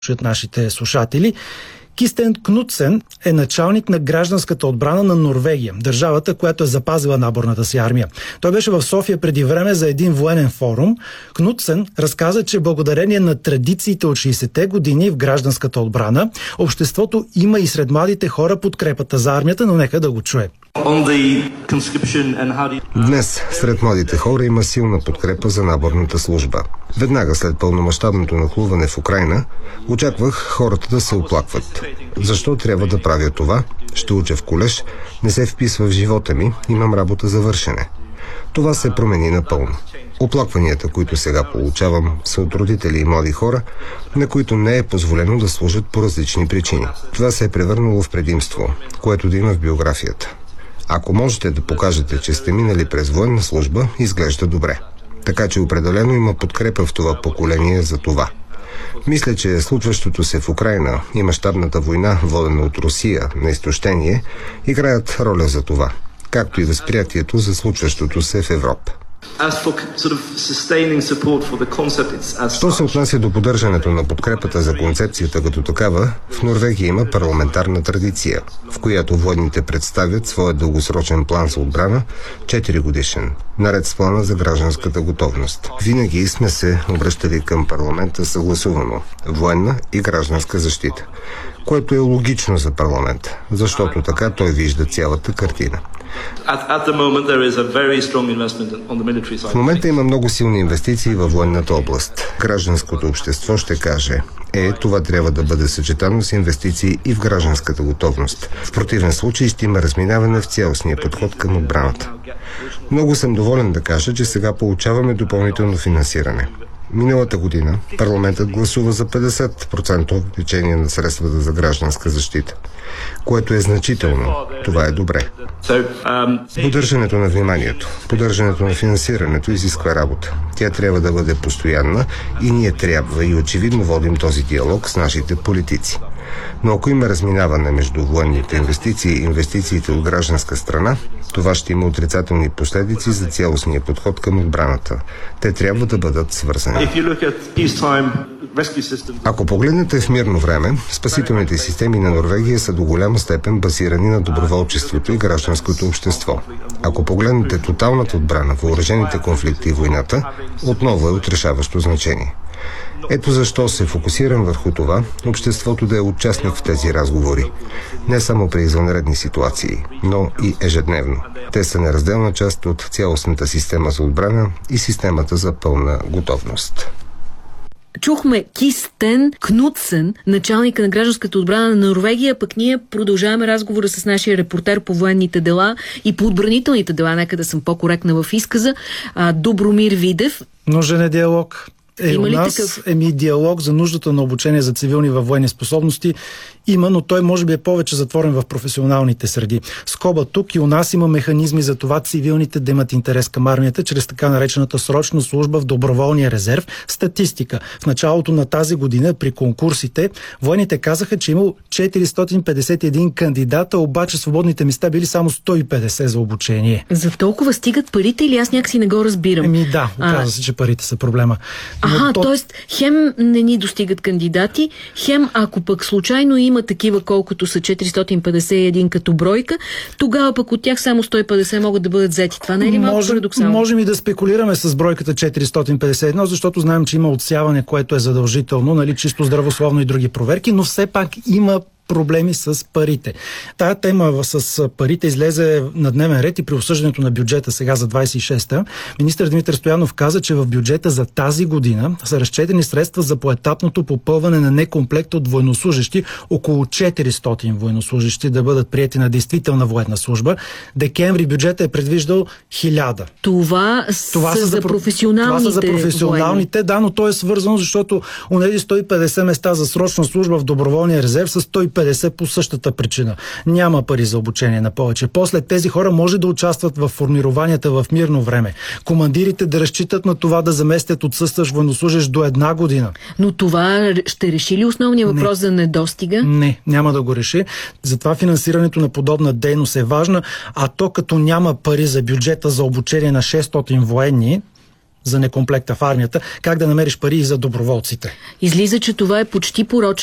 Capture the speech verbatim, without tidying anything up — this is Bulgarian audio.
слушат нашите слушатели. Кристен Кнутсен е началник на гражданската отбрана на Норвегия, държавата, която е запазила наборната си армия. Той беше в София преди време за един военен форум. Кнутсен разказа, че благодарение на традициите от шейсетте години в гражданската отбрана, обществото има и сред младите хора подкрепата за армията, но нека да го чуе. Днес сред младите хора има силна подкрепа за наборната служба. Веднага след пълномащабното нахлуване в Украйна, очаквах хората да се оплакват. Защо трябва да правя това? Ще уча в колеж, не се вписва в живота ми, имам работа за вършене. Това се промени напълно. Оплакванията, които сега получавам, са от родители и млади хора, на които не е позволено да служат по различни причини. Това се е превърнало в предимство, което да има в биографията. Ако можете да покажете, че сте минали през военна служба, изглежда добре. Така че определено има подкрепа в това поколение за това. Мисля, че случващото се в Украйна и мащабната война, водена от Русия на изтощение, играят роля за това, както и възприятието за случващото се в Европа. Що се отнася до поддържането на подкрепата за концепцията като такава, в Норвегия има парламентарна традиция, в която военните представят своя дългосрочен план за отбрана, четири годишен, наред с плана за гражданската готовност. Винаги сме се обръщали към парламента съгласувано – военна и гражданска защита, което е логично за парламента, защото така той вижда цялата картина. В момента има много силни инвестиции във военната област. Гражданското общество ще каже: е, това трябва да бъде съчетано с инвестиции и в гражданската готовност. В противен случай ще има разминаване в цялостния подход към отбраната. Много съм доволен да кажа, че сега получаваме допълнително финансиране. Миналата година парламентът гласува за петдесет процента увеличение на средствата за гражданска защита, което е значително. Това е добре. Поддържането на вниманието, поддържането на финансирането изисква работа. Тя трябва да бъде постоянна и ние трябва и очевидно водим този диалог с нашите политици. Но ако има разминаване между военните инвестиции и инвестициите от гражданска страна, това ще има отрицателни последици за цялостния подход към отбраната. Те трябва да бъдат свързани. Ако погледнете в мирно време, спасителните системи на Норвегия са до голяма степен базирани на доброволчеството и гражданското общество. Ако погледнете тоталната отбрана, въоръжените конфликти и войната, отново е от решаващо значение. Ето защо се фокусирам върху това обществото да е участник в тези разговори. Не само при извънредни ситуации, но и ежедневно. Те са неразделна част от цялостната система за отбрана и системата за пълна готовност. Чухме Кристен Кнутсен, началника на гражданската отбрана на Норвегия, пък ние продължаваме разговора с нашия репортер по военните дела и по отбранителните дела, нека да съм по-коректна в изказа, Добромир Видев. Нужен е диалог. Е, у нас такъв? Еми диалог за нуждата на обучение за цивилни във военни способности има, но той може би е повече затворен в професионалните среди. Скоба тук и у нас има механизми за това цивилните да имат интерес към армията чрез така наречената срочна служба в доброволния резерв. Статистика. В началото на тази година при конкурсите военните казаха, че имало четиристотин петдесет и един кандидата, обаче свободните места били само сто и петдесет за обучение. За толкова стигат парите или аз някакси не го разбирам? Еми да, оказва се, че парите са проблема. Аха, то... т.е. хем не ни достигат кандидати, хем ако пък случайно има такива, колкото са четиристотин петдесет и един като бройка, тогава пък от тях само сто и петдесет могат да бъдат взети. Това не е ли малко Може, парадоксално? Можем и да спекулираме с бройката четиристотин петдесет и едно, защото знаем, че има отсяване, което е задължително, нали, чисто здравословно и други проверки, но все пак има проблеми с парите. Тая тема с парите излезе на дневен ред и при обсъждането на бюджета сега за двадесет и шеста. Министър Димитър Стоянов каза, че в бюджета за тази година са разчетени средства за поетапното попълване на некомплект от военнослужещи, около четиристотин военнослужещи да бъдат приети на действителна военна служба. Декември бюджета е предвиждал хиляда. Това, това са за професионалните Това са за професионалните, военни. Да, но то е свързано, защото онези сто и петдесет места за срочна служба в доброволния резерв са сто и петдесет по същата причина. Няма пари за обучение на повече. После тези хора може да участват в формированията в мирно време. Командирите да разчитат на това да заместят отсъстващ военнослужещ до една година. Но това ще реши ли основния въпрос не. за недостига? Не, няма да го реши. Затова финансирането на подобна дейност е важна, а то като няма пари за бюджета за обучение на шестстотин военни, за некомплекта в армията, как да намериш пари и за доброволците. Излиза, че това е почти порочен